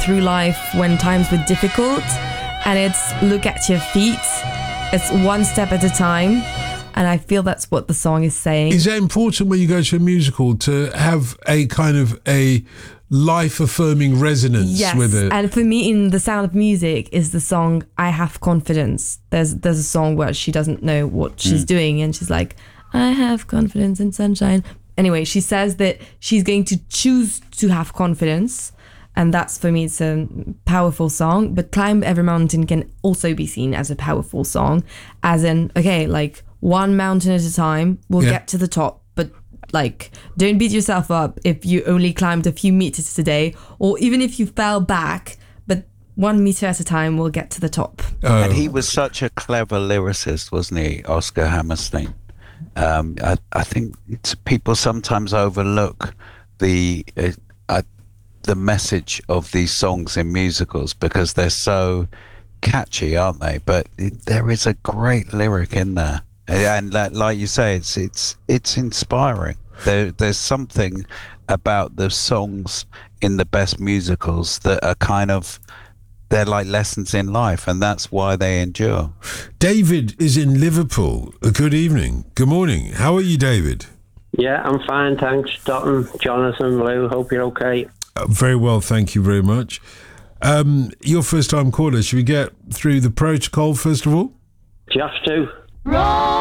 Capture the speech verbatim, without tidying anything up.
through life when times were difficult, and it's look at your feet. It's one step at a time, and I feel that's what the song is saying. Is that important when you go to a musical to have a kind of a life-affirming resonance yes, with it? And for me, in The Sound of Music is the song I Have Confidence. There's there's a song where she doesn't know what she's mm. doing, and she's like, I have confidence in sunshine. Anyway, she says that she's going to choose to have confidence, and that's, for me, it's a powerful song. But Climb Every Mountain can also be seen as a powerful song, as in, okay, like one mountain at a time, we'll yeah. get to the top. But like, don't beat yourself up if you only climbed a few meters today, or even if you fell back, but one meter at a time, we'll get to the top. Oh. And he was such a clever lyricist, wasn't he, Oscar Hammerstein? Um, I, I think it's, people sometimes overlook the uh, uh, the message of these songs in musicals because they're so catchy, aren't they? But it, there is a great lyric in there, and like, like you say, it's it's it's inspiring. There, there's something about the songs in the best musicals that are kind of, they're like lessons in life, and that's why they endure. David is in Liverpool. Good evening. Good morning. How are you, David? Yeah, I'm fine, thanks. Dotton, Jonathan, Lou, hope you're okay. Uh, very well, thank you very much. Um, your first time caller. Should we get through the protocol first of all? Do you have to? Roll!